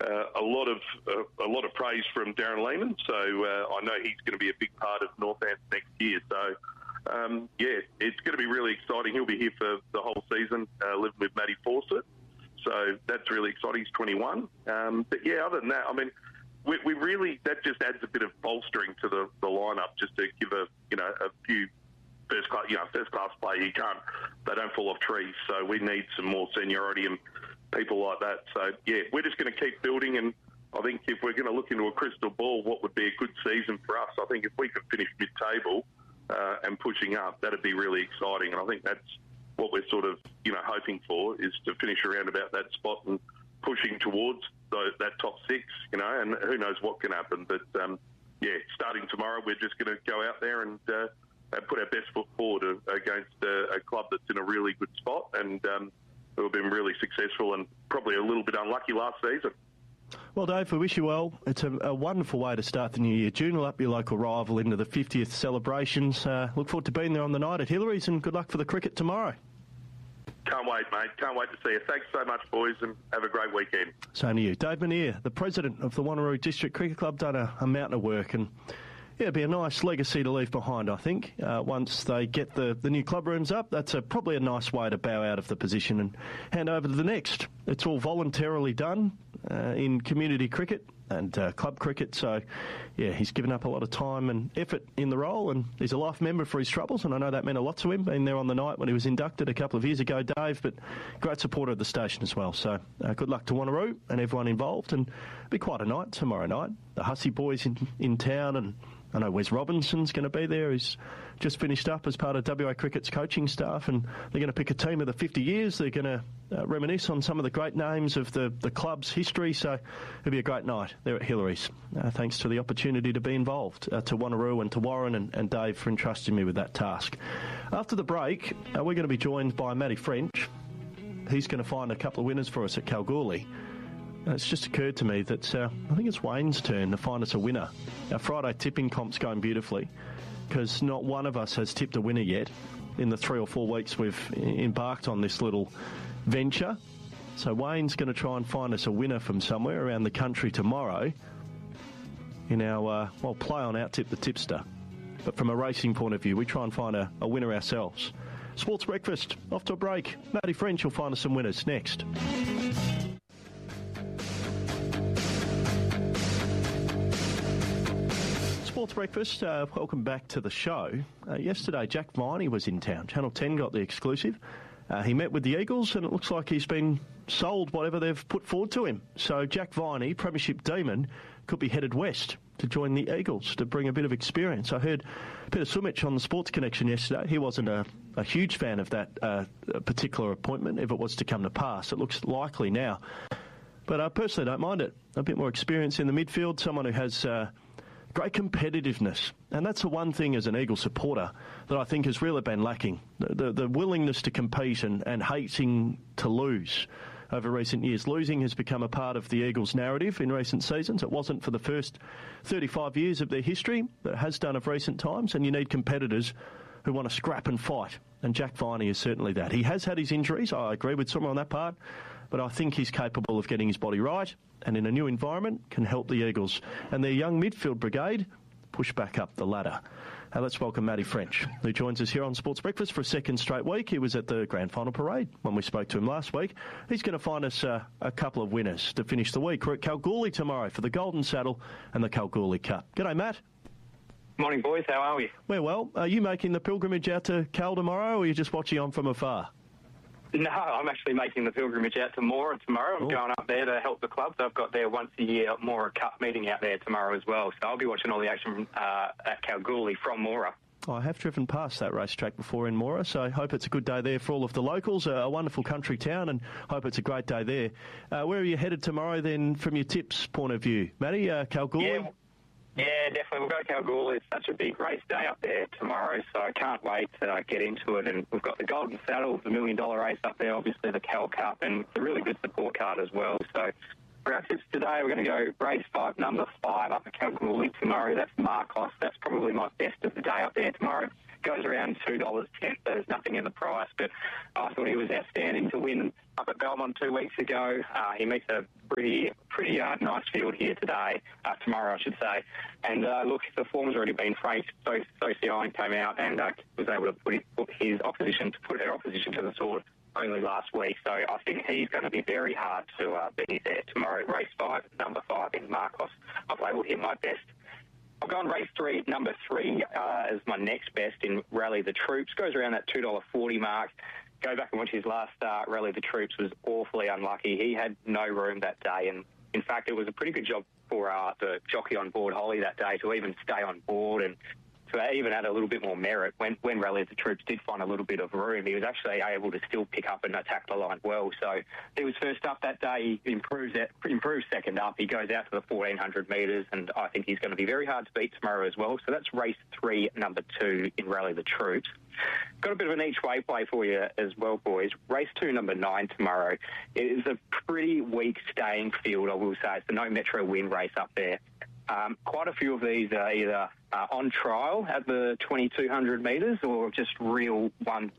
a lot of praise from Darren Lehman. So I know he's going to be a big part of Northants next year. So it's going to be really exciting. He'll be here for the whole season, living with Matty Fawcett. So that's really exciting. He's 21. But yeah, other than that, I mean, we really, that just adds a bit of bolstering to the lineup, just to give a few first class play. They don't fall off trees. So we need some more seniority and people like that. So yeah, we're just going to keep building. And I think if we're going to look into a crystal ball, what would be a good season for us? I think if we could finish mid-table and pushing up, that'd be really exciting. And I think that's what we're sort of, hoping for, is to finish around about that spot and pushing towards that top six, and who knows what can happen. But, starting tomorrow, we're just going to go out there and put our best foot forward against a club that's in a really good spot and who have been really successful and probably a little bit unlucky last season. Well, Dave, we wish you well. It's a wonderful way to start the new year. Joondalup up your local rival into the 50th celebrations. Look forward to being there on the night at Hillary's, and good luck for the cricket tomorrow. Can't wait, mate. Can't wait to see you. Thanks so much, boys, and have a great weekend. Same to you. Dave Manier, the president of the Wanneroo District Cricket Club, done a mountain of work, and it'd be a nice legacy to leave behind, I think. Once they get the new club rooms up, that's probably a nice way to bow out of the position and hand over to the next. It's all voluntarily done in community cricket and club cricket. So, yeah, he's given up a lot of time and effort in the role, and he's a life member for his troubles, and I know that meant a lot to him, being there on the night when he was inducted a couple of years ago, Dave, but great supporter of the station as well. So good luck to Wanneroo and everyone involved, and it'll be quite a night tomorrow night. The Hussey boys in town, and I know Wes Robinson's going to be there. He's just finished up as part of WA Cricket's coaching staff, and they're going to pick a team of the 50 years. They're going to reminisce on some of the great names of the club's history, so it'll be a great night there at Hillary's. Thanks to the opportunity to be involved, to Wanneroo and to Warren and Dave for entrusting me with that task. After the break, we're going to be joined by Matty French. He's going to find a couple of winners for us at Kalgoorlie. It's just occurred to me that I think it's Wayne's turn to find us a winner. Our Friday tipping comp's going beautifully because not one of us has tipped a winner yet in the 3 or 4 weeks we've embarked on this little venture. So Wayne's going to try and find us a winner from somewhere around the country tomorrow in our, play on Out-Tip the Tipster. But from a racing point of view, we try and find a winner ourselves. Sports Breakfast, off to a break. Matty French will find us some winners next. Sports Breakfast, welcome back to the show. Yesterday, Jack Viney was in town. Channel 10 got the exclusive. He met with the Eagles, and it looks like he's been sold whatever they've put forward to him. So Jack Viney, Premiership Demon, could be headed west to join the Eagles to bring a bit of experience. I heard Peter Sumich on the Sports Connection yesterday. He wasn't a huge fan of that particular appointment, if it was to come to pass. It looks likely now. But I personally don't mind it. A bit more experience in the midfield, someone who has great competitiveness. And that's the one thing as an Eagle supporter that I think has really been lacking. The willingness to compete and hating to lose over recent years. Losing has become a part of the Eagles' narrative in recent seasons. It wasn't for the first 35 years of their history, but it has done of recent times, and you need competitors who want to scrap and fight. And Jack Viney is certainly that. He has had his injuries, I agree with someone on that part, but I think he's capable of getting his body right, and in a new environment can help the Eagles and their young midfield brigade push back up the ladder. Let's welcome Matty French, who joins us here on Sports Breakfast for a second straight week. He was at the Grand Final Parade when we spoke to him last week. He's going to find us a couple of winners to finish the week. We're at Kalgoorlie tomorrow for the Golden Saddle and the Kalgoorlie Cup. G'day, Matt. Morning, boys. How are we? We're well. Are you making the pilgrimage out to Cal tomorrow, or are you just watching on from afar? No, I'm actually making the pilgrimage out to Moora tomorrow. I'm going up there to help the clubs. I've got their once-a-year Moora Cup meeting out there tomorrow as well. So I'll be watching all the action at Kalgoorlie from Moora. I have driven past that racetrack before in Moora, so I hope it's a good day there for all of the locals. A wonderful country town, and hope it's a great day there. Where are you headed tomorrow then from your tips point of view? Matty, Kalgoorlie? Yeah, definitely. We'll go to Kalgoorlie. It's such a big race day up there tomorrow, so I can't wait to get into it. And we've got the Golden Saddle, the $1 million race up there, obviously the Cal Cup, and it's a really good support card as well. So for our tips today, we're going to go race 5, number 5 up at Kalgoorlie tomorrow. That's Marcos. That's probably my best of the day up there tomorrow. Goes around $2.10. There's nothing in the price, but I thought he was outstanding to win up at Belmont 2 weeks ago. He meets a pretty nice field here tomorrow, I should say. And look, the form's already been franked. So Cian came out and was able to put her opposition to the sword only last week. So I think he's going to be very hard to beat there tomorrow. Race 5, number 5 in Marcos. I've labelled him my best. I've gone race 3, number 3 as my next best in Rally the Troops. Goes around that $2.40 mark. Go back and watch his last start. Rally the Troops was awfully unlucky. He had no room that day, and in fact, it was a pretty good job for the jockey on board, Holly, that day to even stay on board and to even add a little bit more merit. When Rally the Troops did find a little bit of room, he was actually able to still pick up and attack the line well. So he was first up that day. He improves second up. He goes out to the 1,400 metres, and I think he's going to be very hard to beat tomorrow as well. So that's race 3, number 2 in Rally the Troops. Got a bit of an each-way play for you as well, boys. Race 2, number 9 tomorrow. It is a pretty weak staying field, I will say. It's the No Metro Win race up there. Quite a few of these are either on trial at the 2,200 metres or just real one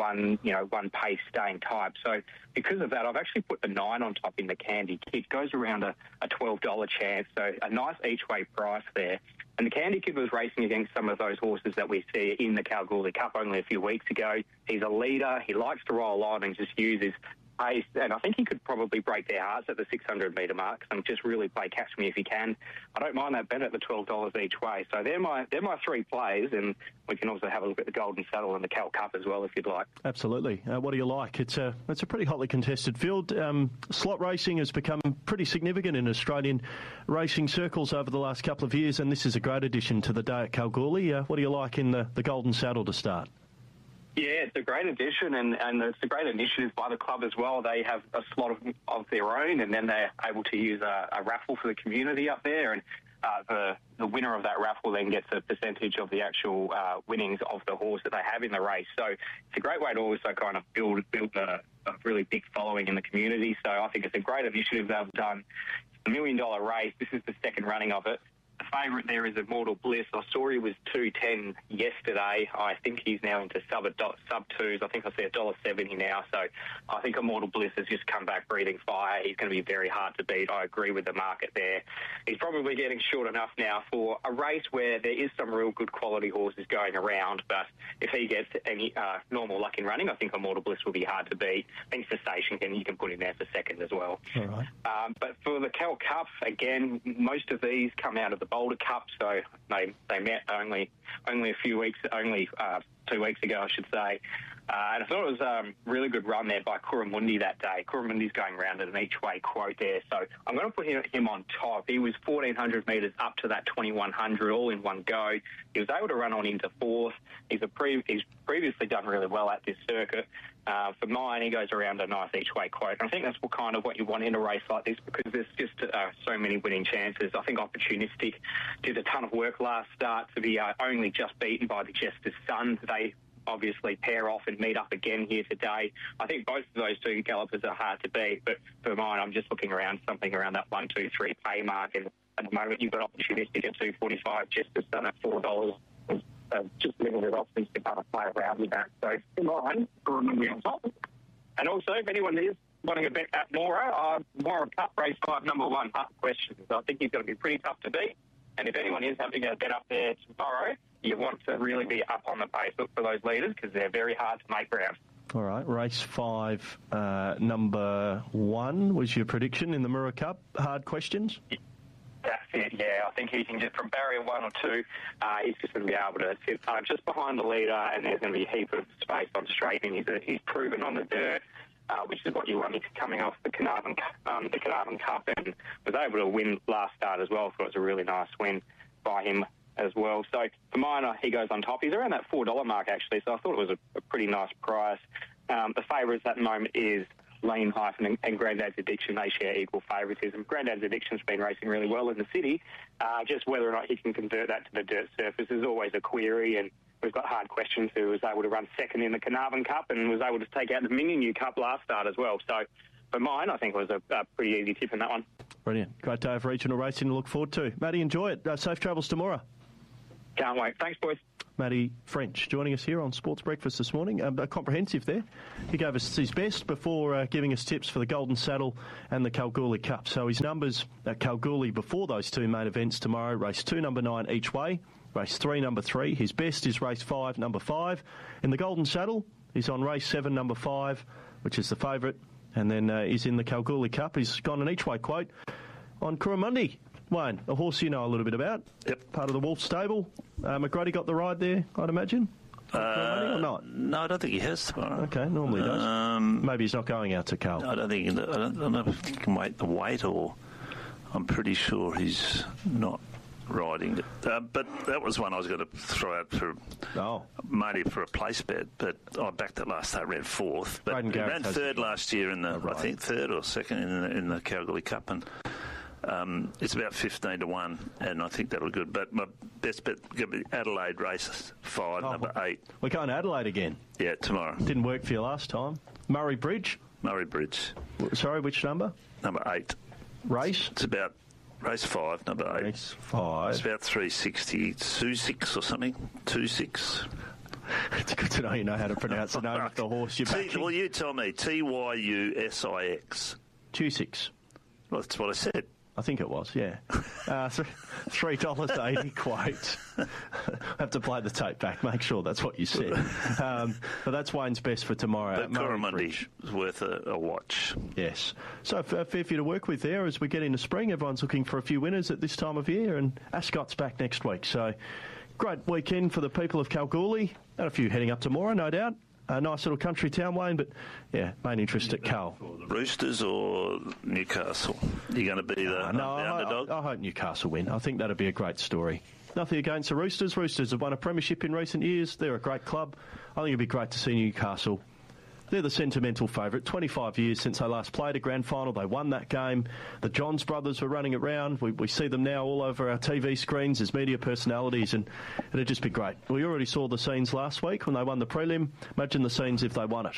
pace staying type. So because of that, I've actually put the 9 on top in the Candy Kid. Goes around a $12 chance, so a nice each-way price there. And the Candy Kid was racing against some of those horses that we see in the Kalgoorlie Cup only a few weeks ago. He's a leader. He likes to roll on and just uses pace, and I think he could probably break their hearts at the 600-metre mark and just really play catch me if he can. I don't mind that bet at the $12 each way. So they're my 3 plays, and we can also have a look at the Golden Saddle and the Cal Cup as well if you'd like. Absolutely. What do you like? It's a pretty hotly contested field. Slot racing has become pretty significant in Australian racing circles over the last couple of years, and this is a great addition to the day at Kalgoorlie. What do you like in the Golden Saddle to start? Yeah, it's a great addition, and it's a great initiative by the club as well. They have a slot of their own, and then they're able to use a raffle for the community up there, and the winner of that raffle then gets a percentage of the actual winnings of the horse that they have in the race. So it's a great way to also kind of build a really big following in the community. So I think it's a great initiative they've done. It's a $1 million race. This is the second running of it. The favourite there is Immortal Bliss. I saw he was $2.10 yesterday. I think he's now into sub twos. I think I see $1.70 now. So I think Immortal Bliss has just come back breathing fire. He's going to be very hard to beat. I agree with the market there. He's probably getting short enough now for a race where there is some real good quality horses going around. But if he gets any normal luck in running, I think Immortal Bliss will be hard to beat. I think for Station, you can put him there for second as well. All right. But for the Cal Cup, again, most of these come out of the Boulder Cup, so they met only 2 weeks ago, I should say. And I thought it was a really good run there by Kuramundi that day. Kuramundi's going around at an each-way quote there, so I'm going to put him on top. He was 1,400 metres up to that 2,100 all in one go. He was able to run on into fourth. He's previously done really well at this circuit. For mine, he goes around a nice each-way quote. And I think that's what you want in a race like this because there's just so many winning chances. I think Opportunistic did a ton of work last start to be only just beaten by the Jester's Son. They obviously pair off and meet up again here today. I think both of those two gallopers are hard to beat, but for mine, I'm just looking around something around that 1, 2, 3 pay mark. And at the moment, you've got Opportunistic at $2.45, Jester's Son at $4. Just little bit off things to kind of play around with that. So, in line, remember on top. And also, if anyone is wanting a bet at Mora Cup race 5, number 1, Hut Questions. I think he's going to be pretty tough to beat. And if anyone is having a bet up there tomorrow, you want to really be up on the pace. Look for those leaders because they're very hard to make ground. All right, race 5, number 1 was your prediction in the Mura Cup. Hard Questions? That's it, yeah. I think he can get from barrier 1 or 2. He's just going to be able to sit just behind the leader, and there's going to be a heap of space on straight. And he's proven on the dirt, which is what you want. He's coming off the Carnarvon Cup and was able to win last start as well. So it was a really nice win by him as well. So for mine, he goes on top. He's around that $4 mark, actually, so I thought it was a pretty nice price. The favourites at the moment is Lean Hyphen and Grandad's Addiction. They share equal favouritism. Grandad's Addiction's been racing really well in the city. Just whether or not he can convert that to the dirt surface is always a query, and we've got Hard Questions, who was able to run second in the Carnarvon Cup and was able to take out the Minion Cup last start as well. So for mine, I think it was a pretty easy tip in that one. Brilliant. Great day of regional racing to look forward to. Matty, enjoy it. Safe travels tomorrow. Can't wait. Thanks, boys. Matty French, joining us here on Sports Breakfast this morning. Comprehensive there. He gave us his best before giving us tips for the Golden Saddle and the Kalgoorlie Cup. So his numbers at Kalgoorlie before those two main events tomorrow: race 2, number 9 each way, race 3, number 3. His best is race 5, number 5. In the Golden Saddle, he's on race 7, number 5, which is the favourite. And then he's in the Kalgoorlie Cup. He's gone an each way quote on Kurramundi. Wayne, a horse you know a little bit about. Yep. Part of the Wolf stable. McGrady got the ride there, I'd imagine? Or not? No, I don't think he has tomorrow. Okay, normally he does. Maybe he's not going out to Cal. I don't know if he can wait the weight, or I'm pretty sure he's not riding it. But that was one I was going to throw out for mainly for a place bet, but I backed it last start, ran 4th. But he ran 3rd last year in the, I think 3rd or 2nd in the Kalgoorlie Cup, and it's about 15 to 1, and I think that'll be good. But my best bet going to be Adelaide race 5, number 8. We're going to Adelaide again. Yeah, tomorrow. Didn't work for you last time. Murray Bridge. Sorry, which number? Number 8. Race? It's about race 5, number 8. Race 5. It's about 360, 26 or something. 26. It's good to know you know how to pronounce the name of the horse you're backing. Well, you tell me. Tyusix. 26. Well, that's what I said. I think it was, yeah. $3.80 quote. Have to play the tape back, make sure that's what you said. But that's Wayne's best for tomorrow. But Kurramundi is worth a watch. Yes. So fair for you to work with there as we get into spring. Everyone's looking for a few winners at this time of year, and Ascot's back next week. So great weekend for the people of Kalgoorlie. And a few heading up tomorrow, no doubt. A nice little country town, Wayne, but, yeah, main interest at Cal. Roosters or Newcastle? You're going to be the underdog? I hope Newcastle win. I think that'd be a great story. Nothing against the Roosters. Roosters have won a premiership in recent years. They're a great club. I think it'd be great to see Newcastle. They're the sentimental favourite. 25 years since they last played a grand final. They won that game. The Johns brothers were running around. We see them now all over our TV screens as media personalities, and it'd just be great. We already saw the scenes last week when they won the prelim. Imagine the scenes if they won it.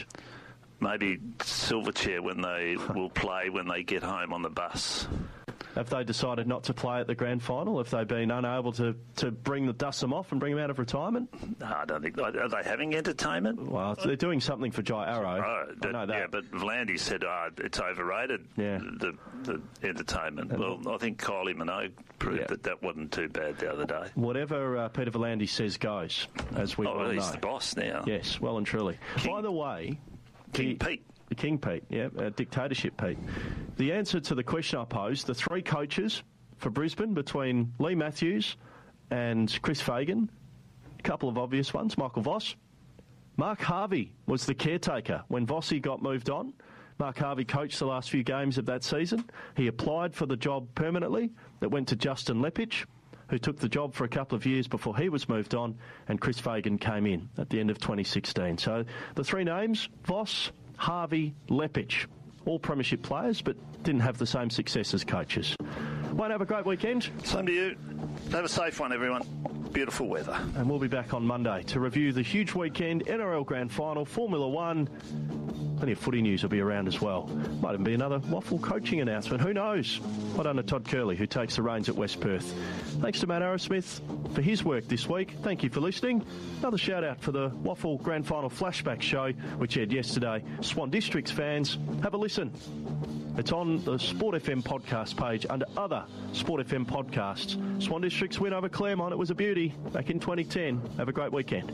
Maybe Silverchair when they will play when they get home on the bus. Have they decided not to play at the grand final? Have they been unable to dust them off and bring them out of retirement? No, I don't think. Are they having entertainment? Well, they're doing something for Jai Arrow. I know that. Yeah, but V'landys said it's overrated, the entertainment. Well, I think Kylie Minogue proved that wasn't too bad the other day. Whatever Peter V'landys says goes, as we well know. He's the boss now. Yes, well and truly. By the way... King Pete. King Pete, dictatorship Pete. The answer to the question I posed, the 3 coaches for Brisbane between Lee Matthews and Chris Fagan, a couple of obvious ones, Michael Voss. Mark Harvey was the caretaker when Vossi got moved on. Mark Harvey coached the last few games of that season. He applied for the job permanently. That went to Justin Lepich, who took the job for a couple of years before he was moved on, and Chris Fagan came in at the end of 2016. So the 3 names, Voss, Harvey, Lepich, all premiership players, but didn't have the same success as coaches. Won't have a great weekend. Same to you. Have a safe one, everyone. Beautiful weather. And we'll be back on Monday to review the huge weekend, NRL Grand Final, Formula One. Plenty of footy news will be around as well. Might even be another Waffle coaching announcement. Who knows? Well done to Todd Curley, who takes the reins at West Perth. Thanks to Matt Arrowsmith for his work this week. Thank you for listening. Another shout out for the Waffle Grand Final Flashback Show, which aired yesterday. Swan Districts fans, have a listen. It's on the Sport FM podcast page under other Sport FM podcasts. Swan Districts win over Claremont. It was a beauty back in 2010. Have a great weekend.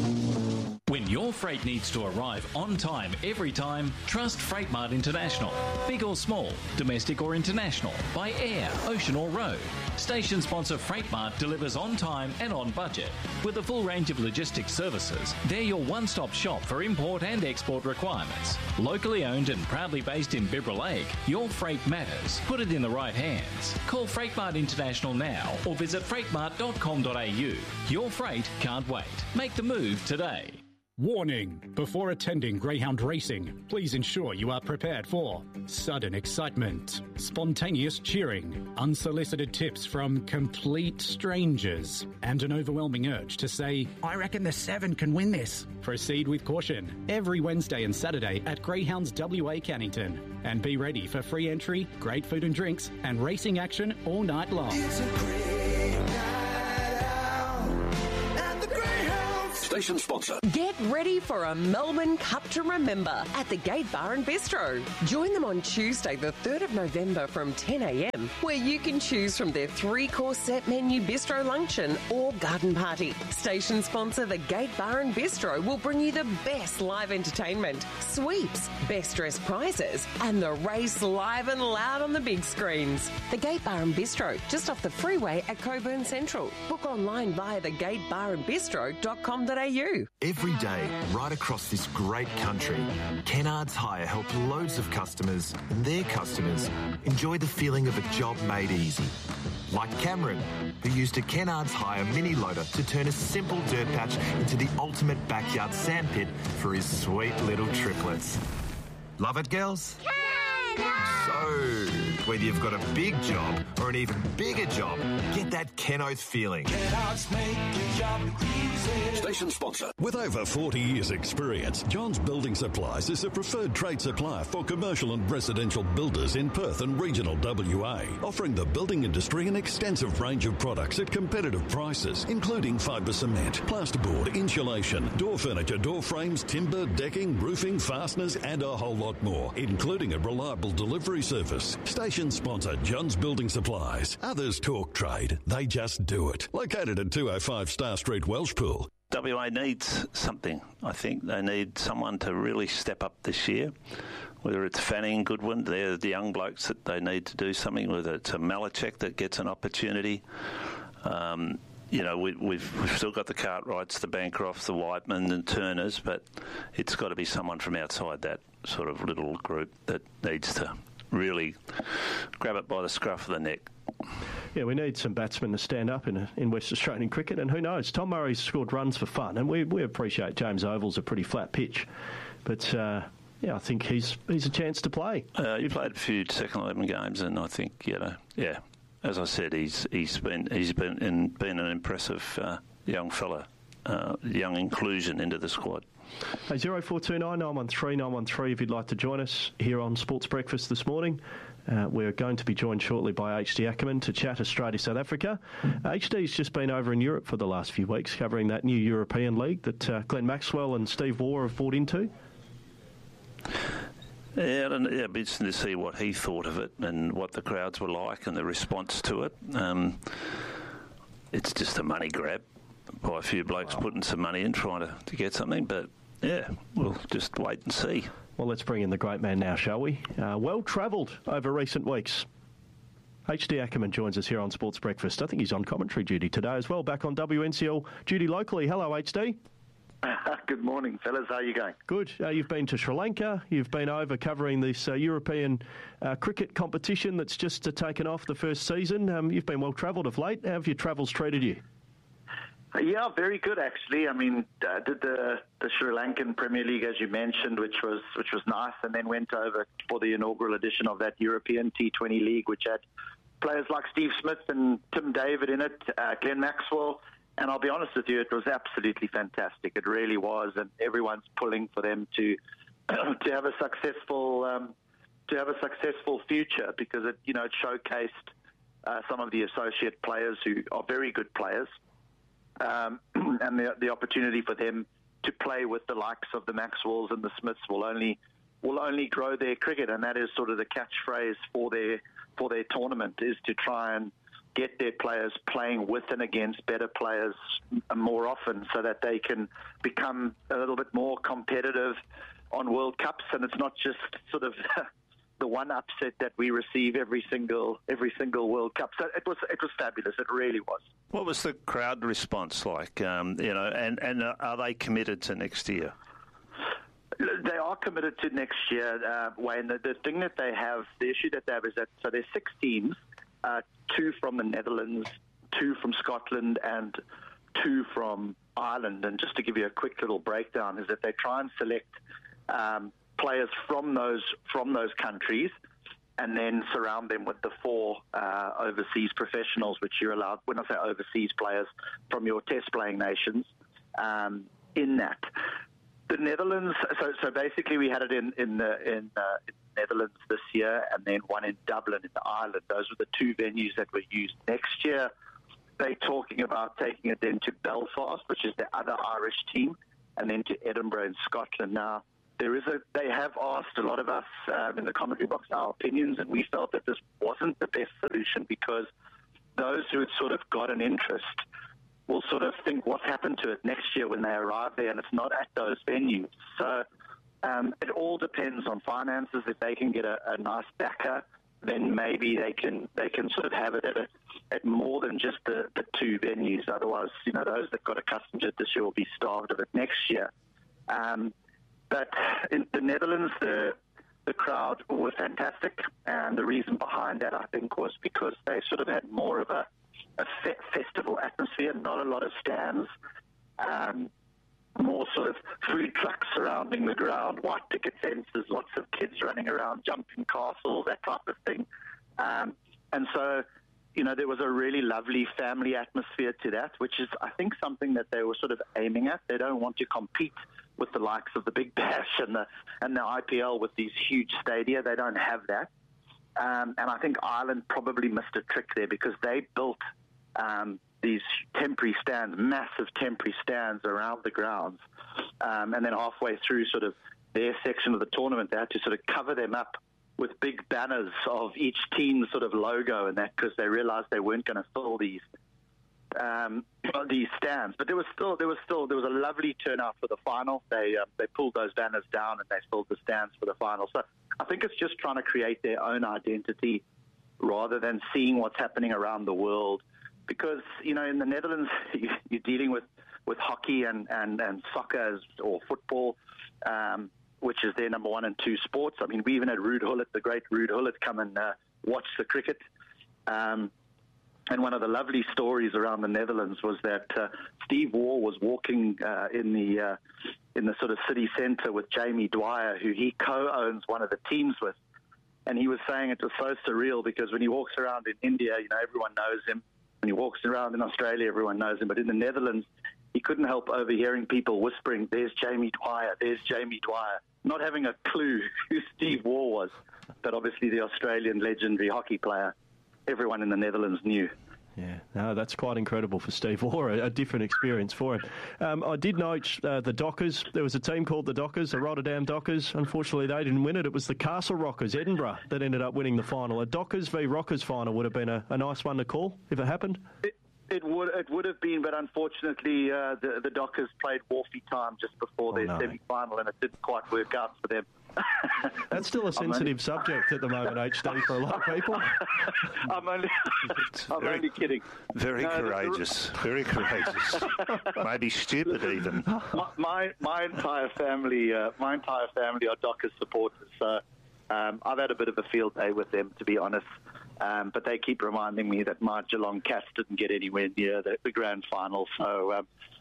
When your freight needs to arrive on time every time, trust Freightmart International. Big or small, domestic or international, by air, ocean or road. Station sponsor Freightmart delivers on time and on budget. With a full range of logistics services, they're your one-stop shop for import and export requirements. Locally owned and proudly based in Bibra Lake, your freight matters. Put it in the right hands. Call Freightmart International now or visit freightmart.com.au. Your freight can't wait. Make the move today. Warning! Before attending greyhound racing, please ensure you are prepared for sudden excitement, spontaneous cheering, unsolicited tips from complete strangers, and an overwhelming urge to say, "I reckon the 7 can win this." Proceed with caution every Wednesday and Saturday at Greyhounds WA Cannington. And be ready for free entry, great food and drinks, and racing action all night long. It's a great night out at the Greyhound. Station sponsor. Get ready for a Melbourne Cup to remember at the Gate Bar and Bistro. Join them on Tuesday, the 3rd of November from 10 a.m, where you can choose from their 3-course set menu bistro luncheon or garden party. Station sponsor the Gate Bar and Bistro will bring you the best live entertainment, sweeps, best dressed prizes, and the race live and loud on the big screens. The Gate Bar and Bistro, just off the freeway at Cockburn Central. Book online via thegatebarandbistro.com.au. Every day, right across this great country, Kennards Hire help loads of customers and their customers enjoy the feeling of a job made easy. Like Cameron, who used a Kennards Hire mini loader to turn a simple dirt patch into the ultimate backyard sandpit for his sweet little triplets. Love it, girls? So, whether you've got a big job or an even bigger job, get that Ken-Oath feeling. Kennards make your job easy. Station sponsor. With over 40 years' experience, Johns Building Supplies is a preferred trade supplier for commercial and residential builders in Perth and regional WA, offering the building industry an extensive range of products at competitive prices, including fibre cement, plasterboard, insulation, door furniture, door frames, timber, decking, roofing, fasteners, and a whole lot more, including a reliable delivery service. Station sponsor Johns Building Supplies. Others talk trade, they just do it. Located at 205 Star Street, Welshpool. WA needs something. I think they need someone to really step up this year. Whether it's Fanning, Goodwin, they're the young blokes that they need to do something. Whether it's a Malachek that gets an opportunity. We've still got the Cartwrights, the Bancrofts, the Whiteman and Turners, but it's got to be someone from outside that sort of little group that needs to really grab it by the scruff of the neck. Yeah, we need some batsmen to stand up in West Australian cricket, and who knows, Tom Murray's scored runs for fun, and we appreciate James Oval's a pretty flat pitch, but I think he's a chance to play. You played a few second 11 games, and I think as I said, he's been an impressive young fella, young inclusion into the squad. Hey, 0429 913 913 if you'd like to join us here on Sports Breakfast this morning. We're going to be joined shortly by HD Ackerman to chat Australia-South Africa. HD's just been over in Europe for the last few weeks covering that new European league that Glenn Maxwell and Steve Waugh have bought into. Yeah, it'd be interesting to see what he thought of it and what the crowds were like and the response to it. It's just a money grab by a few blokes putting some money in trying to get something, but yeah, we'll just wait and see. Well, let's bring in the great man now, shall we? Well-travelled over recent weeks. HD Ackerman joins us here on Sports Breakfast. I think he's on commentary duty today as well, back on WNCL duty locally. Hello, HD. Good morning, fellas. How are you going? Good. You've been to Sri Lanka. You've been over covering this European cricket competition that's just taken off the first season. You've been well-travelled of late. How have your travels treated you? Yeah, very good actually. I mean, did the Sri Lankan Premier League, as you mentioned, which was nice, and then went over for the inaugural edition of that European T20 League, which had players like Steve Smith and Tim David in it, Glenn Maxwell, and I'll be honest with you, it was absolutely fantastic. It really was, and everyone's pulling for them to have a successful future because it showcased some of the associate players who are very good players. And the opportunity for them to play with the likes of the Maxwells and the Smiths will only grow their cricket, and that is sort of the catchphrase for their tournament, is to try and get their players playing with and against better players more often, so that they can become a little bit more competitive on World Cups, and it's not just sort of the one upset that we receive every single World Cup. So it was fabulous. It really was. What was the crowd response like? And are they committed to next year? They are committed to next year, Wayne. The thing that they have, the issue that they have is that so there's 6 teams, 2 from the Netherlands, 2 from Scotland, and 2 from Ireland. And just to give you a quick little breakdown, is that they try and select players from those countries, and then surround them with the 4 overseas professionals, which you're allowed. When I say overseas players, from your test-playing nations, in that. The Netherlands. So basically, we had it in the Netherlands this year, and then one in Dublin in Ireland. Those were the 2 venues that were used. Next year, they're talking about taking it then to Belfast, which is the other Irish team, and then to Edinburgh in Scotland. Now, they have asked a lot of us in the commentary box our opinions, and we felt that this wasn't the best solution because those who had sort of got an interest will sort of think what's happened to it next year when they arrive there, and it's not at those venues. So it all depends on finances. If they can get a nice backer, then maybe they can sort of have it at more than just the two venues. Otherwise, those that got accustomed to it this year will be starved of it next year. But in the Netherlands, the crowd were fantastic, and the reason behind that, I think, was because they sort of had more of a festival atmosphere, not a lot of stands, more sort of food trucks surrounding the ground, white ticket fences, lots of kids running around, jumping castles, that type of thing. And so, there was a really lovely family atmosphere to that, which is, I think, something that they were sort of aiming at. They don't want to compete with the likes of the Big Bash and the IPL with these huge stadia. They don't have that. And I think Ireland probably missed a trick there because they built these temporary stands, massive temporary stands around the grounds. And then halfway through sort of their section of the tournament, they had to sort of cover them up with big banners of each team's sort of logo and that because they realized they weren't going to fill these stands. But there was a lovely turnout for the final. They pulled those banners down and they filled the stands for the final. So I think it's just trying to create their own identity rather than seeing what's happening around the world. Because, in the Netherlands, you're dealing with hockey and soccer or football, which is their number 1 and 2 sports. I mean, we even had Ruud Gullit, the great Ruud Gullit, come and watch the cricket. And one of the lovely stories around the Netherlands was that Steve Waugh was walking in the sort of city centre with Jamie Dwyer, who he co-owns one of the teams with. And he was saying it was so surreal because when he walks around in India, everyone knows him. When he walks around in Australia, everyone knows him. But in the Netherlands, he couldn't help overhearing people whispering, "There's Jamie Dwyer, there's Jamie Dwyer," not having a clue who Steve Waugh was. But obviously the Australian legendary hockey player, everyone in the Netherlands knew. Yeah, no, that's quite incredible for Steve Waugh, a different experience for him. I did note the Dockers. There was a team called the Dockers, the Rotterdam Dockers. Unfortunately, they didn't win it. It was the Castle Rockers, Edinburgh, that ended up winning the final. A Dockers v Rockers final would have been a nice one to call if it happened. It would have been, but unfortunately the Dockers played Wharfie time just before their semi-final, and it didn't quite work out for them. That's still a sensitive subject at the moment, HD, for a lot of people. I'm only kidding. Very courageous. Very courageous. Maybe stupid even. My entire family are Dockers supporters, so I've had a bit of a field day with them, to be honest. But they keep reminding me that my Geelong Cats didn't get anywhere near the grand final, so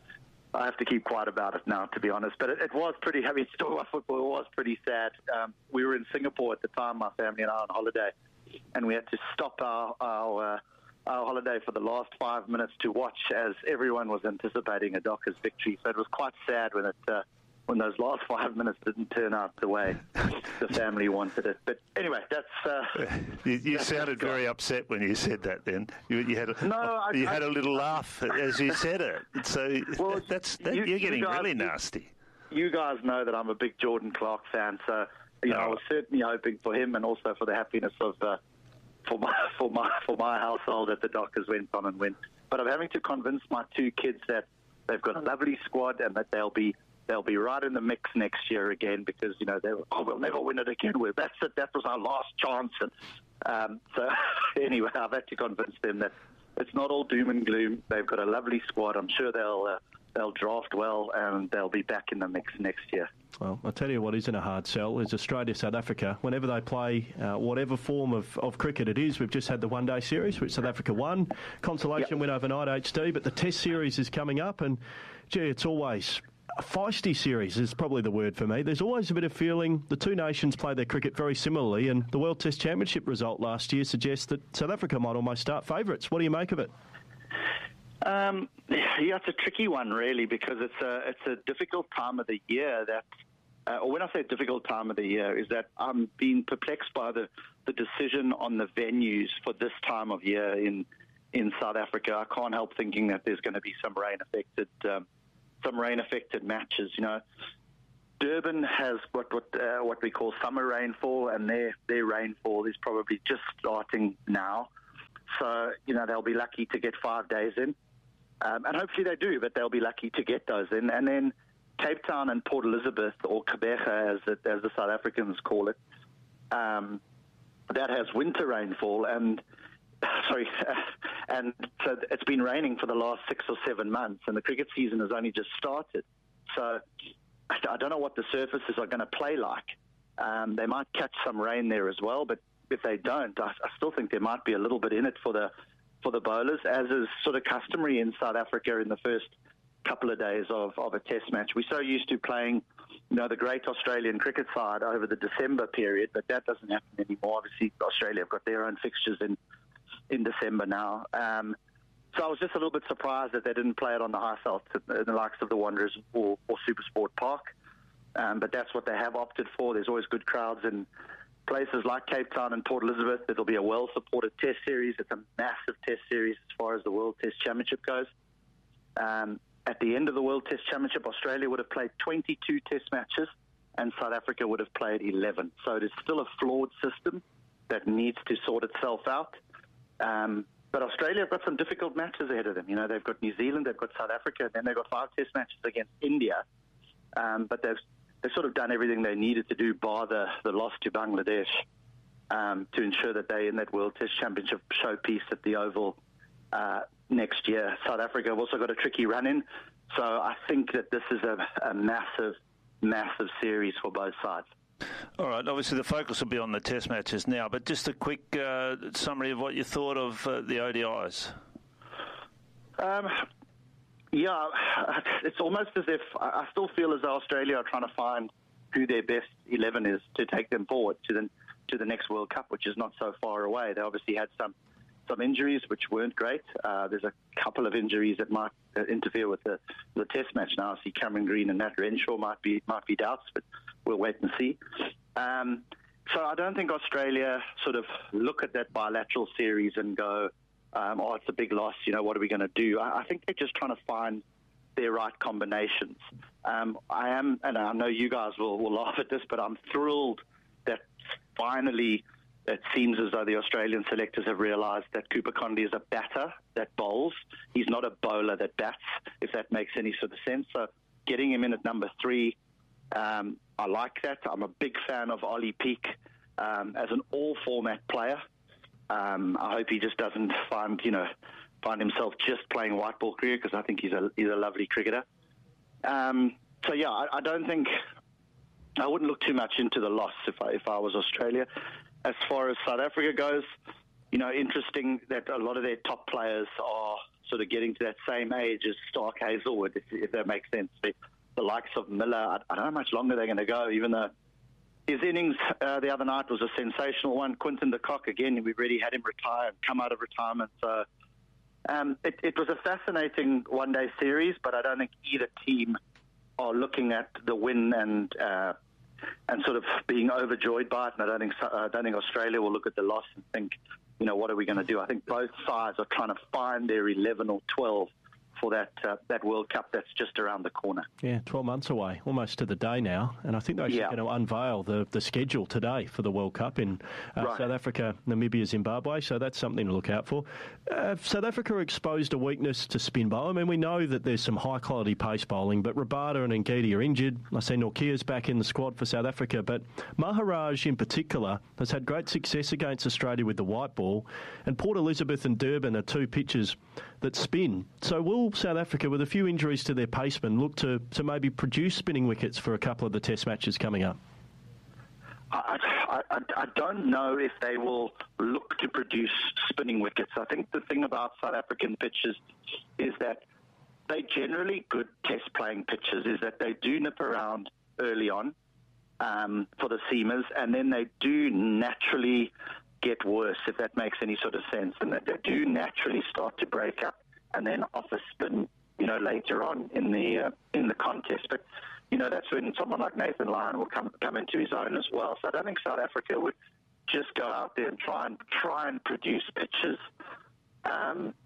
I have to keep quiet about it now, to be honest. But it was pretty, having to talk about football, it was pretty sad. We were in Singapore at the time, my family and I, on holiday, and we had to stop our holiday for the last 5 minutes to watch as everyone was anticipating a Dockers victory. So it was quite sad when those last 5 minutes didn't turn out the way the family wanted it. But anyway, that's... you sounded very upset when you said that then. You had a little laugh as you said it. So you're getting really nasty. You guys know that I'm a big Jordan Clark fan, so I was certainly hoping for him and also for the happiness of for my household that the Dockers went on and win. But I'm having to convince my 2 kids that they've got a lovely squad and that they'll be right in the mix next year again because, we'll never win it again. That's it. That was our last chance. And so anyway, I've had to convince them that it's not all doom and gloom. They've got a lovely squad. I'm sure they'll draft well and they'll be back in the mix next year. Well, I'll tell you what isn't a hard sell is Australia, South Africa. Whenever they play whatever form of cricket it is, we've just had the one-day series, which South Africa won. Consolation win overnight, HD, but the Test series is coming up and, gee, it's always... a feisty series is probably the word for me. There's always a bit of feeling the two nations play their cricket very similarly, and the World Test Championship result last year suggests that South Africa might almost start favourites. What do you make of it? It's a tricky one, really, because it's a difficult time of the year or when I say difficult time of the year, is that I'm being perplexed by the decision on the venues for this time of year in in South Africa. I can't help thinking that there's going to be some rain-affected matches. You know, Durban has what we call summer rainfall, and their rainfall is probably just starting now. So, you know, they'll be lucky to get 5 days in. And hopefully they do, but they'll be lucky to get those in. And then Cape Town and Port Elizabeth, or Gqeberha as the South Africans call it, that has winter rainfall. And so it's been raining for the last 6 or 7 months, and the cricket season has only just started. So I don't know what the surfaces are going to play like. They might catch some rain there as well, but if they don't, I still think there might be a little bit in it for the bowlers, as is sort of customary in South Africa in the first couple of days of a test match. We're so used to playing, you know, the great Australian cricket side over the December period, but that doesn't happen anymore. Obviously, Australia have got their own fixtures in December now. So I was just a little bit surprised that they didn't play it on the high veld, the likes of the Wanderers or SuperSport Park. But that's what they have opted for. There's always good crowds in places like Cape Town and Port Elizabeth. It'll be a well-supported test series. It's a massive test series as far as the World Test Championship goes. At the end of the World Test Championship, Australia would have played 22 test matches and South Africa would have played 11. So it is still a flawed system that needs to sort itself out. But Australia have got some difficult matches ahead of them. You know, they've got New Zealand, they've got South Africa, and then they've got 5 test matches against India. But they've sort of done everything they needed to do, bar the loss to Bangladesh, to ensure that they're in that World Test Championship showpiece at the Oval next year. South Africa have also got a tricky run-in. So I think that this is a massive, massive series for both sides. All right, obviously the focus will be on the test matches now, but just a quick summary of what you thought of the ODIs. Yeah, it's almost as if I still feel as though Australia are trying to find who their best 11 is to take them forward to the next World Cup, which is not so far away. They obviously had some injuries which weren't great. There's a couple of injuries that might interfere with the test match now. I see Cameron Green and Matt Renshaw might be doubts, but we'll wait and see. So I don't think Australia sort of look at that bilateral series and go, oh, it's a big loss, you know, what are we going to do? I think they're just trying to find their right combinations. I am, and I know you guys will laugh at this, but I'm thrilled that finally it seems as though the Australian selectors have realised that Cooper Conley is a batter that bowls. He's not a bowler that bats, if that makes any sort of sense. So getting him in at number 3, I like that. I'm a big fan of Ollie Peake as an all-format player. I hope he just doesn't find himself just playing white ball cricket, because I think he's a lovely cricketer. So yeah, I don't think I wouldn't look too much into the loss if I was Australia. As far as South Africa goes, you know, interesting that a lot of their top players are sort of getting to that same age as Stark Hazelwood, if that makes sense. The likes of Miller, I don't know how much longer they're going to go, even though his innings the other night was a sensational one. Quinton de Kock, again, we've already had him retire and come out of retirement. So it was a fascinating one-day series, but I don't think either team are looking at the win and sort of being overjoyed by it. And I don't think Australia will look at the loss and think, you know, what are we going to do? I think both sides are trying to find their 11 or 12 for that World Cup that's just around the corner. Yeah, 12 months away, almost to the day now. And I think they're actually going to unveil the schedule today for the World Cup in South Africa, Namibia, Zimbabwe. So that's something to look out for. South Africa exposed a weakness to spin bowl. I mean, we know that there's some high-quality pace bowling, but Rabada and Ngidi are injured. I see Nortje's back in the squad for South Africa, but Maharaj in particular has had great success against Australia with the white ball, and Port Elizabeth and Durban are 2 pitches that spin. So will South Africa, with a few injuries to their pacemen, look to maybe produce spinning wickets for a couple of the test matches coming up? I don't know if they will look to produce spinning wickets. I think the thing about South African pitches is that they generally good test playing pitches, is that they do nip around early on for the seamers, and then they do naturally get worse, if that makes any sort of sense, and that they do naturally start to break up and then offer spin, you know, later on in the contest. But you know, that's when someone like Nathan Lyon will come into his own as well. So I don't think South Africa would just go out there and try and produce pitches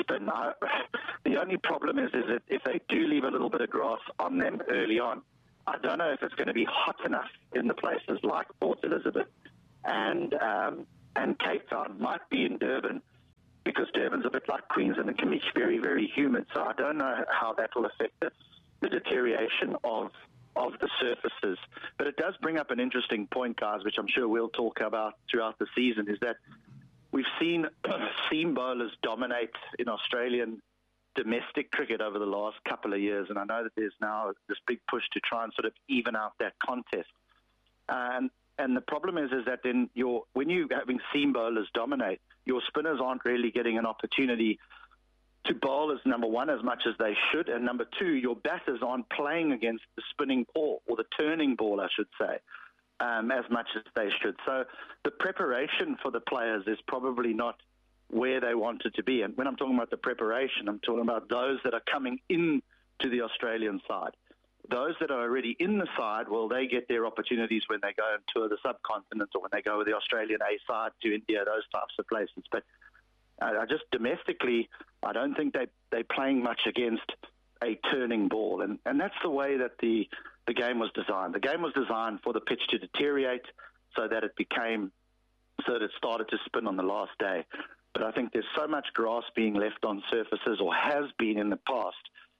spin. The only problem is that if they do leave a little bit of grass on them early on, I don't know if it's going to be hot enough in the places like Port Elizabeth and Cape Town. Might be in Durban, because Durban's a bit like Queensland and can be very, very humid. So I don't know how that will affect the deterioration of the surfaces. But it does bring up an interesting point, guys, which I'm sure we'll talk about throughout the season, is that we've seen seam bowlers dominate in Australian domestic cricket over the last couple of years, and I know that there's now this big push to try and sort of even out that contest. And the problem is that then when you're having seam bowlers dominate, your spinners aren't really getting an opportunity to bowl as, number one, as much as they should, and number two, your batters aren't playing against the spinning ball, or the turning ball, I should say, as much as they should. So the preparation for the players is probably not where they want it to be. And when I'm talking about the preparation, I'm talking about those that are coming in to the Australian side. Those that are already in the side, well, they get their opportunities when they go and tour the subcontinent, or when they go with the Australian A side to India, those types of places. But I just domestically, I don't think they're playing much against a turning ball. And that's the way that the game was designed. The game was designed for the pitch to deteriorate so that it started to spin on the last day. But I think there's so much grass being left on surfaces, or has been in the past,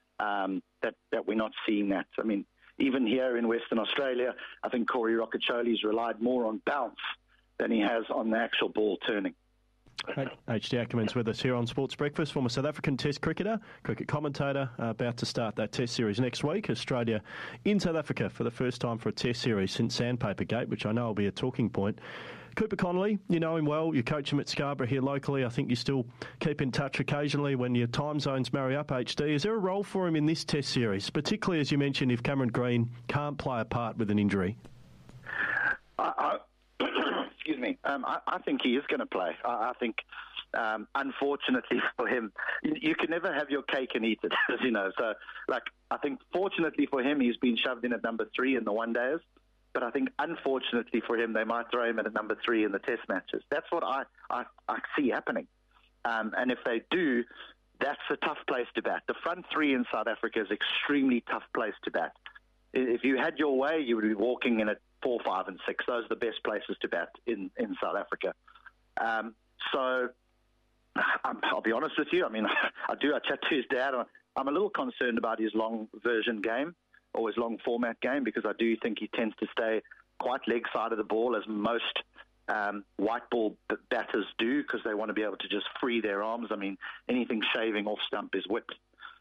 that we're not seeing that. I mean, even here in Western Australia, I think Corey Rocchiccioli's relied more on bounce than he has on the actual ball turning. H.D. Ackerman's with us here on Sports Breakfast, former South African Test cricketer, cricket commentator, about to start that Test series next week. Australia in South Africa for the first time for a Test series since Sandpaper Gate, which I know will be a talking point. Cooper Connolly, you know him well. You coach him at Scarborough here locally. I think you still keep in touch occasionally when your time zones marry up, HD. Is there a role for him in this Test series, particularly, as you mentioned, if Cameron Green can't play a part with an injury? Excuse me. I think he is going to play. I think, unfortunately for him, you can never have your cake and eat it, as you know. So, I think fortunately for him, he's been shoved in at number 3 in the one-dayers. But I think, unfortunately for him, they might throw him at a number 3 in the Test matches. That's what I see happening. And if they do, that's a tough place to bat. The front 3 in South Africa is an extremely tough place to bat. If you had your way, you would be walking in at 4, 5 and 6. Those are the best places to bat in South Africa. So I'll be honest with you. I mean, I chat to his dad. I'm a little concerned about his long version game, or his long format game, because I do think he tends to stay quite leg side of the ball, as most white ball batters do, because they want to be able to just free their arms. I mean, anything shaving off stump is whipped.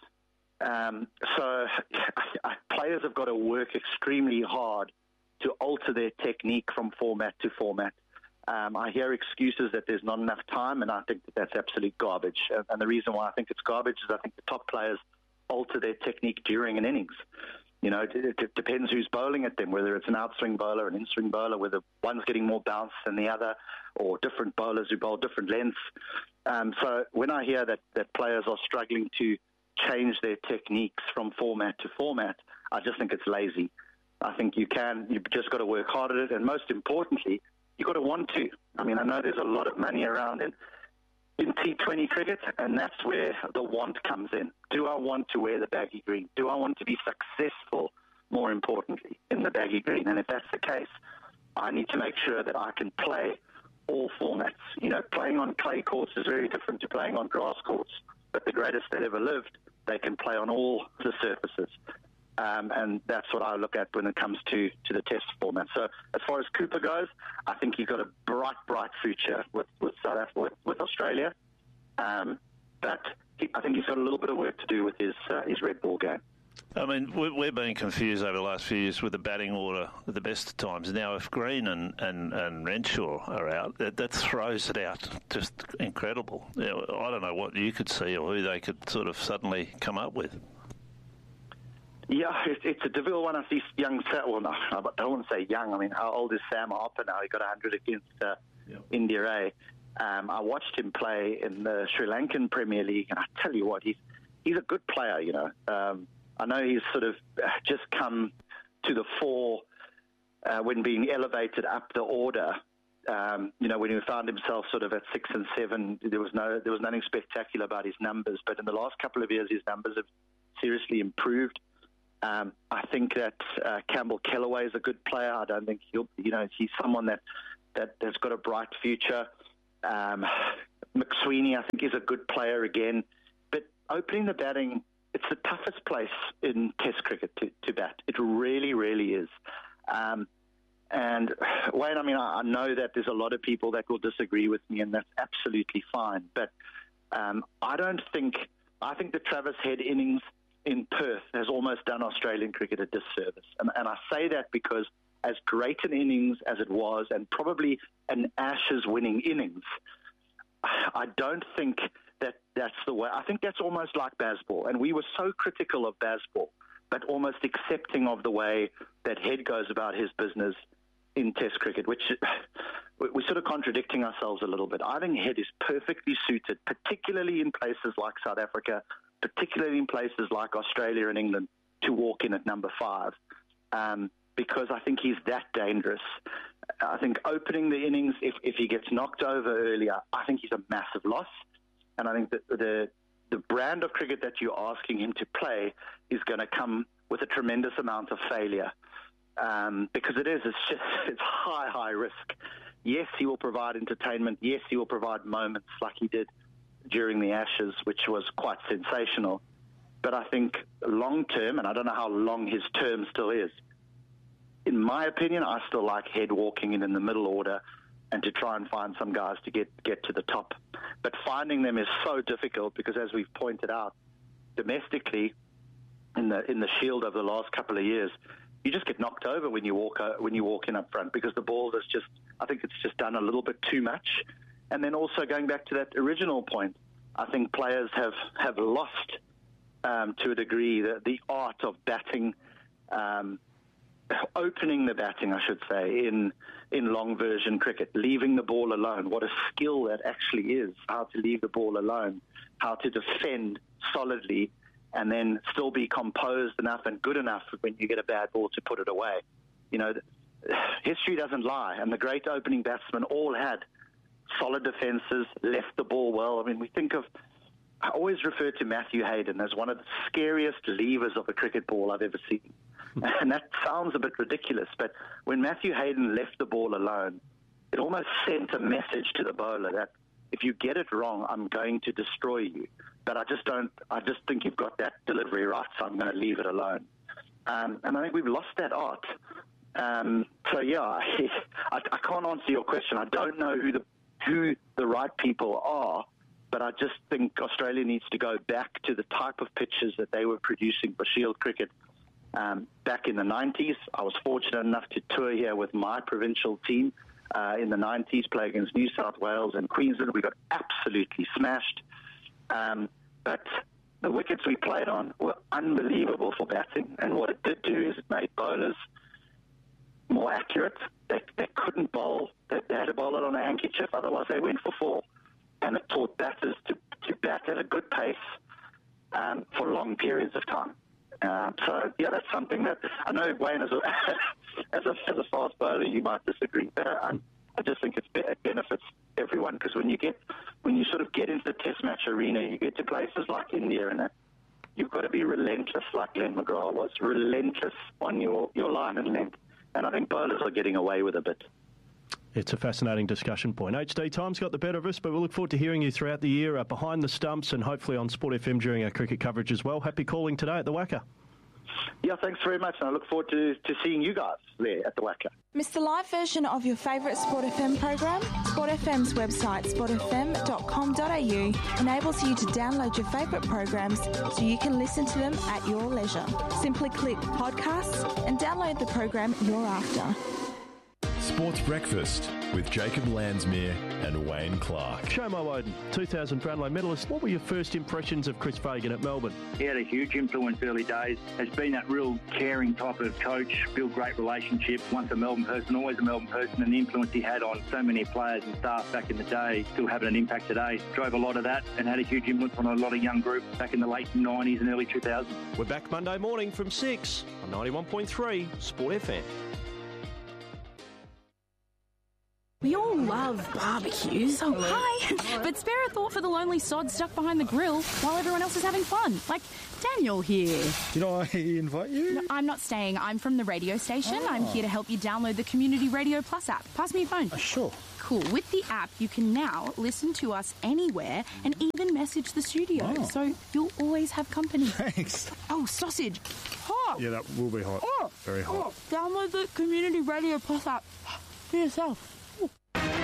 So players have got to work extremely hard to alter their technique from format to format. I hear excuses that there's not enough time, and I think that's absolute garbage. And the reason why I think it's garbage is I think the top players alter their technique during an innings. You know, it depends who's bowling at them, whether it's an outswing bowler, an in-swing bowler, whether one's getting more bounce than the other, or different bowlers who bowl different lengths. So when I hear that players are struggling to change their techniques from format to format, I just think it's lazy. I think you've just got to work hard at it, and most importantly, you've got to want to. I mean, I know there's a lot of money around in T20 cricket, and that's where the want comes in. Do I want to wear the baggy green? Do I want to be successful, more importantly, in the baggy green? And if that's the case, I need to make sure that I can play all formats. You know, playing on clay courts is very different to playing on grass courts, but the greatest that ever lived, they can play on all the surfaces. And that's what I look at when it comes to the Test format. So as far as Cooper goes, I think he's got a bright future with South Africa, with Australia. But I think he's got a little bit of work to do with his red ball game. I mean, we've been confused over the last few years with the batting order at the best of times. Now, if Green and Renshaw are out, that throws it out just incredible. You know, I don't know what you could see or who they could sort of suddenly come up with. Yeah, it's a difficult one. I see young Sam. Well, no, I don't want to say young. I mean, how old is Sam Harper now? He got 100 against India A. I watched him play in the Sri Lankan Premier League, and I tell you what, he's a good player, you know. I know he's sort of just come to the fore when being elevated up the order When he found himself sort of at 6 and 7, there was nothing spectacular about his numbers. But in the last couple of years, his numbers have seriously improved. I think that Campbell Kellaway is a good player. I don't think he's someone that's got a bright future. McSweeney, I think, is a good player again. But opening the batting, it's the toughest place in Test cricket to bat. It really, really is. And Wayne, I know that there's a lot of people that will disagree with me, and that's absolutely fine. But I think the Travis Head innings in Perth has almost done Australian cricket a disservice. And I say that because as great an innings as it was, and probably an Ashes winning innings, I don't think that's the way. I think that's almost like Bazball. And we were so critical of Bazball, but almost accepting of the way that Head goes about his business in Test cricket, which we're sort of contradicting ourselves a little bit. I think Head is perfectly suited, particularly in places like South Africa, particularly in places like Australia and England, to walk in at number 5, because I think he's that dangerous. I think opening the innings, if he gets knocked over earlier, I think he's a massive loss. And I think that the brand of cricket that you're asking him to play is going to come with a tremendous amount of failure, because it's high risk. Yes, he will provide entertainment. Yes, he will provide moments like he did during the Ashes, which was quite sensational. But I think long term, and I don't know how long his term still is, in my opinion, I still like Head walking in the middle order and to try and find some guys to get to the top. But finding them is so difficult because, as we've pointed out, domestically in the Shield over the last couple of years, you just get knocked over when you walk in up front because the ball is just, I think it's just done a little bit too much. And then also going back to that original point, I think players have lost to a degree the art of batting, opening the batting, I should say, in long version cricket, leaving the ball alone. What a skill that actually is, how to leave the ball alone, how to defend solidly, and then still be composed enough and good enough when you get a bad ball to put it away. History doesn't lie, and the great opening batsmen all had solid defences, left the ball well. I always refer to Matthew Hayden as one of the scariest leavers of a cricket ball I've ever seen. And that sounds a bit ridiculous, but when Matthew Hayden left the ball alone, it almost sent a message to the bowler that if you get it wrong, I'm going to destroy you. But I just think you've got that delivery right, so I'm going to leave it alone. And I think we've lost that art. I can't answer your question. I don't know who the right people are, but I just think Australia needs to go back to the type of pitches that they were producing for Shield cricket back in the 90s. I was fortunate enough to tour here with my provincial team in the 90s, play against New South Wales and Queensland. We got absolutely smashed. But the wickets we played on were unbelievable for batting. And what it did do is it made bowlers more accurate. They couldn't bowl. They had to bowl it on a handkerchief, otherwise they went for 4. And it taught batters to bat at a good pace for long periods of time. That's something that I know, Wayne, as a fast bowler, you might disagree, but I just think it benefits everyone, because when you sort of get into the Test match arena, you get to places like India, and you've got to be relentless, like Glenn McGrath was, relentless on your line and length. And I think bowlers are getting away with a bit. It's a fascinating discussion point. HD time's got the better of us, but we'll look forward to hearing you throughout the year behind the stumps and hopefully on Sport FM during our cricket coverage as well. Happy calling today at the WACA. Yeah, thanks very much, and I look forward to seeing you guys there at the WACA. Miss the live version of your favourite Sport FM program? Sport FM's website, sportfm.com.au, enables you to download your favourite programs so you can listen to them at your leisure. Simply click podcasts and download the program you're after. Sports Breakfast with Jacob Landsmere and Wayne Clark. Shomo Oden, 2000 Brownlow medalist. What were your first impressions of Chris Fagan at Melbourne? He had a huge influence early days. Has been that real caring type of coach, built great relationships. Once a Melbourne person, always a Melbourne person, and the influence he had on so many players and staff back in the day, still having an impact today. Drove a lot of that and had a huge influence on a lot of young groups back in the late 90s and early 2000s. We're back Monday morning from 6 on 91.3 Sport FM. We all love barbecues. Oh, hi. But spare a thought for the lonely sod stuck behind the grill while everyone else is having fun. Like Daniel here. Did I invite you? No, I'm not staying. I'm from the radio station. I'm here to help you download the Community Radio Plus app. Pass me your phone. Sure. Cool. With the app, you can now listen to us anywhere and even message the studio. Oh. So you'll always have company. Thanks. Oh, sausage. Hot. Yeah, that will be hot. Very hot. Download the Community Radio Plus app for yourself.